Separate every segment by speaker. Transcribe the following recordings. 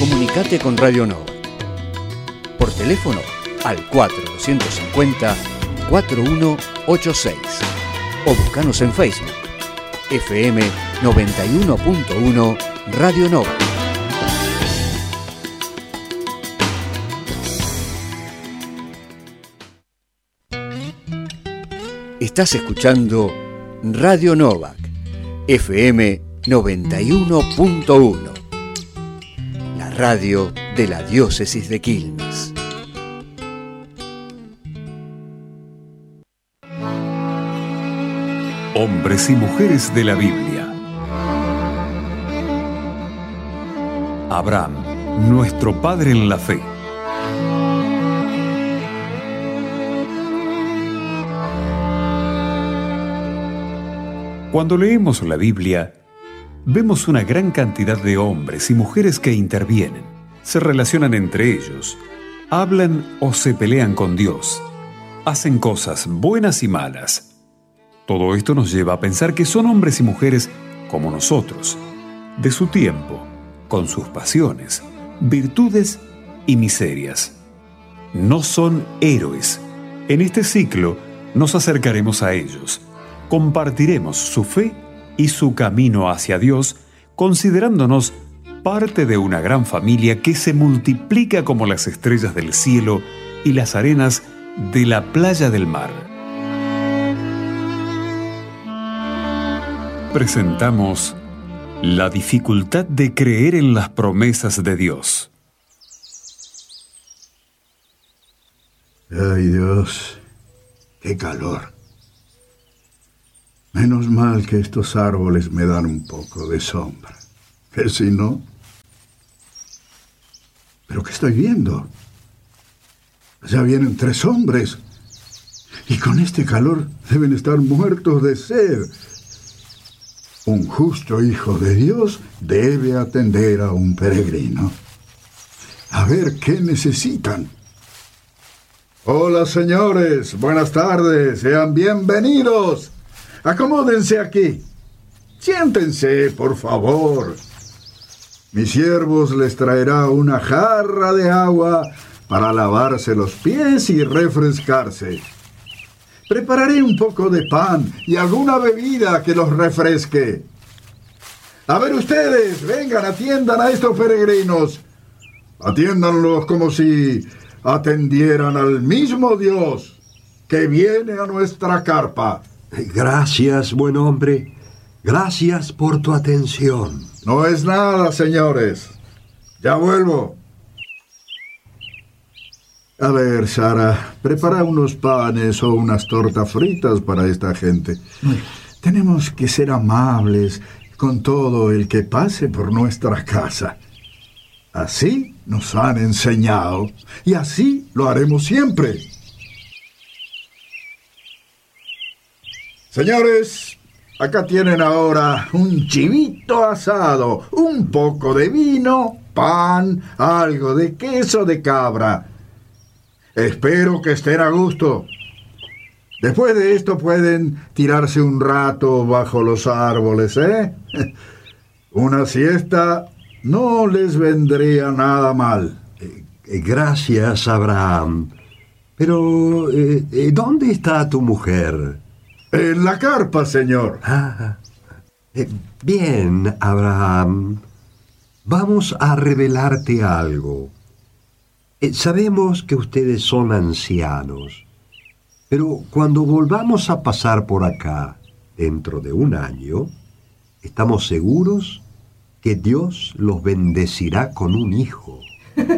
Speaker 1: Comunicate con Radio Nova. Por teléfono al 4250-4186 o buscanos en Facebook. FM 91.1 Radio Nova. Estás escuchando Radio Novak, FM 91.1, la radio de la diócesis de Quilmes.
Speaker 2: Hombres y mujeres de la Biblia. Abraham, nuestro padre en la fe. Cuando leemos la Biblia, vemos una gran cantidad de hombres y mujeres que intervienen, se relacionan entre ellos, hablan o se pelean con Dios, hacen cosas buenas y malas. Todo esto nos lleva a pensar que son hombres y mujeres como nosotros, de su tiempo, con sus pasiones, virtudes y miserias. No son héroes. En este ciclo nos acercaremos a ellos. Compartiremos su fe y su camino hacia Dios, considerándonos parte de una gran familia que se multiplica como las estrellas del cielo y las arenas de la playa del mar. Presentamos la dificultad de creer en las promesas de Dios.
Speaker 3: Ay, Dios, qué calor. Menos mal que estos árboles me dan un poco de sombra, que si no... ¿Pero qué estoy viendo? Ya vienen 3 hombres, y con este calor deben estar muertos de sed. Un justo hijo de Dios debe atender a un peregrino. A ver qué necesitan. Hola, señores, buenas tardes, sean bienvenidos. Acomódense aquí. Siéntense, por favor. Mis siervos les traerá una jarra de agua para lavarse los pies y refrescarse. Prepararé un poco de pan y alguna bebida que los refresque. A ver ustedes, vengan, atiendan a estos peregrinos. Atiéndanlos como si atendieran al mismo Dios que viene a nuestra carpa.
Speaker 4: Gracias, buen hombre. Gracias por tu atención.
Speaker 3: No es nada, señores. Ya vuelvo. A ver, Sara, prepara unos panes o unas tortas fritas para esta gente. Tenemos que ser amables con todo el que pase por nuestra casa. Así nos han enseñado y así lo haremos siempre. Señores, acá tienen ahora un chivito asado, un poco de vino, pan, algo de queso de cabra. Espero que estén a gusto. Después de esto pueden tirarse un rato bajo los árboles, ¿eh? Una siesta no les vendría nada mal.
Speaker 4: Gracias, Abraham. Pero, ¿dónde está tu mujer?
Speaker 3: En la carpa, señor.
Speaker 4: Bien, Abraham. Vamos a revelarte algo. Sabemos que ustedes son ancianos, pero cuando volvamos a pasar por acá, dentro de un año, estamos seguros que Dios los bendecirá con un hijo. ¿Pero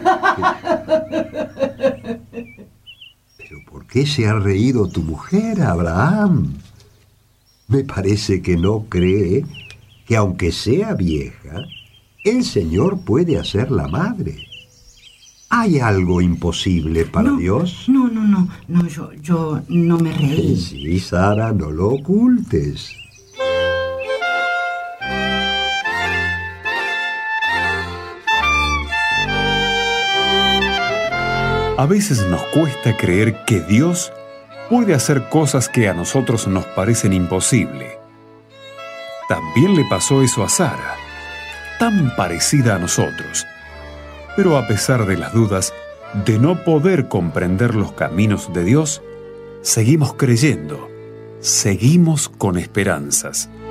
Speaker 4: por qué se ha reído tu mujer, Abraham? Me parece que no cree que aunque sea vieja, el Señor puede hacerla madre. ¿Hay algo imposible para Dios?
Speaker 5: No, yo no me reí.
Speaker 4: Sí, Sara, no lo ocultes.
Speaker 2: A veces nos cuesta creer que Dios puede hacer cosas que a nosotros nos parecen imposibles. También le pasó eso a Sara, tan parecida a nosotros. Pero a pesar de las dudas, de no poder comprender los caminos de Dios, seguimos creyendo, seguimos con esperanzas.